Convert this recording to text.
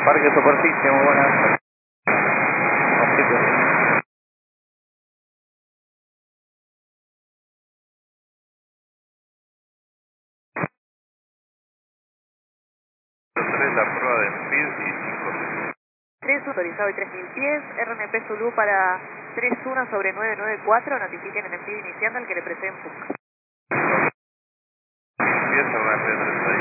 Parque Superficie, muy buenas. La prueba de speed y 5. 3 autorizado y 3000 pies, RNP Zulu para 31 sobre 994, notifiquen en speed iniciando al que le preceden FUC. Pies RNP 31.